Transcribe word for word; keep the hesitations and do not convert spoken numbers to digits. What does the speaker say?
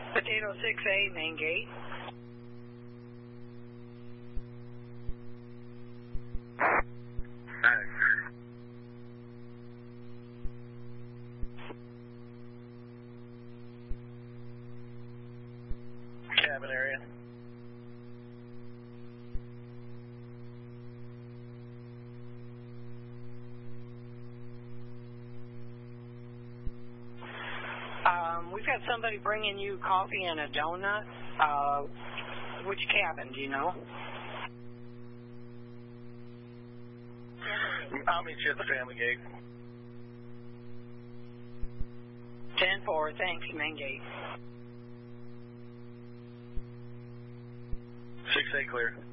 Potato six A, main gate. Cabin area. Um, we've got somebody bringing you coffee and a donut. Uh, which cabin, do you know? I'll meet you at the family gate. ten four, thanks, main gate. six A clear.